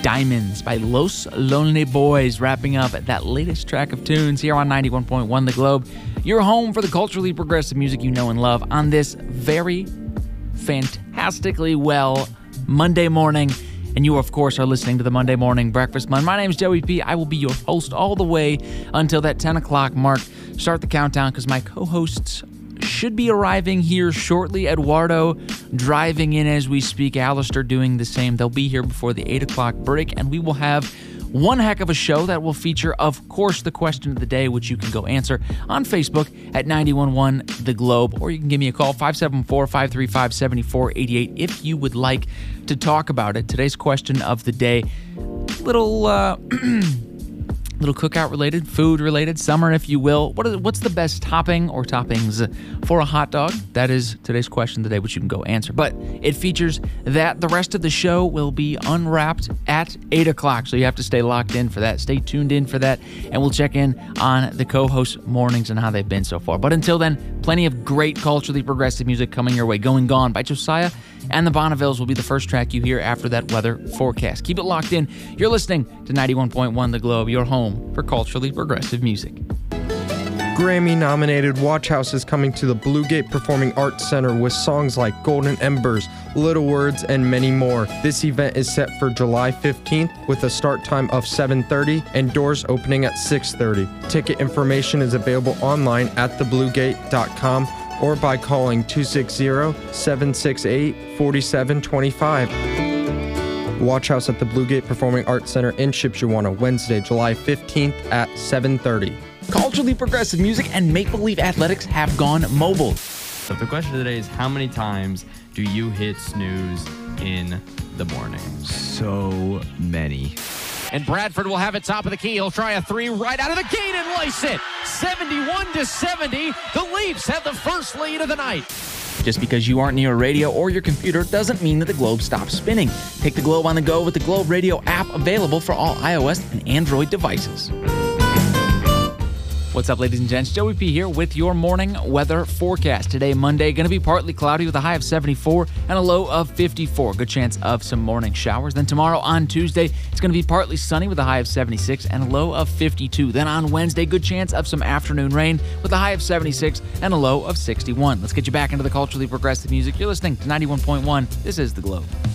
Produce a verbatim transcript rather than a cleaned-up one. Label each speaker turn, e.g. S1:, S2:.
S1: Diamonds by Los Lonely Boys, wrapping up that latest track of tunes here on ninety-one point one The Globe. Your home for the culturally progressive music you know and love on this very fantastically well Monday morning. And you, of course, are listening to the Monday Morning Breakfast. My name is Joey P. I will be your host all the way until that ten o'clock mark. Start the countdown because my co-hosts should be arriving here shortly. Eduardo driving in as we speak. Alistair doing the same. They'll be here before the eight o'clock break, and we will have one heck of a show that will feature, of course, the question of the day, which you can go answer on Facebook at ninety-one point one The Globe, or you can give me a call, five seven four, five three five, seven four eight eight, if you would like to talk about it. Today's question of the day, little uh, little cookout related, food related, summer, if you will. What is, what's the best topping or toppings for a hot dog? That is today's question of the day, which you can go answer. But it features that. The rest of the show will be unwrapped at eight o'clock, so you have to stay locked in for that. Stay tuned in for that, and we'll check in on the co-host mornings and how they've been so far. But until then, plenty of great culturally progressive music coming your way. Going Gone by Josiah and the Bonnevilles will be the first track you hear after that weather forecast. Keep it locked in. You're listening to ninety-one point one The Globe, your home for culturally progressive music.
S2: Grammy-nominated Watch House is coming to the Bluegate Performing Arts Center with songs like Golden Embers, Little Words, and many more. This event is set for July fifteenth with a start time of seven thirty and doors opening at six thirty. Ticket information is available online at the bluegate dot com or by calling two six zero, seven six eight, four seven two five. Watch House at the Bluegate Performing Arts Center in Shipshewana, Wednesday, July fifteenth at seven thirty.
S1: Culturally progressive music and Make Believe Athletics have gone mobile.
S3: So the question of the day is, how many times do you hit snooze in the morning?
S4: So many.
S5: And Bradford will have it top of the key. He'll try a three right out of the gate and lace it. seventy-one to seventy. The Leafs have the first lead of the night.
S1: Just because you aren't near a radio or your computer doesn't mean that the Globe stops spinning. Take the Globe on the go with the Globe Radio app, available for all iOS and Android devices. What's up, ladies and gents? Joey P here with your morning weather forecast. Today, Monday, going to be partly cloudy with a high of seventy-four and a low of fifty-four. Good chance of some morning showers. Then tomorrow on Tuesday, it's going to be partly sunny with a high of seventy-six and a low of fifty-two. Then on Wednesday, good chance of some afternoon rain with a high of seventy-six and a low of sixty-one. Let's get you back into the culturally progressive music. You're listening to ninety-one point one. This is The Globe.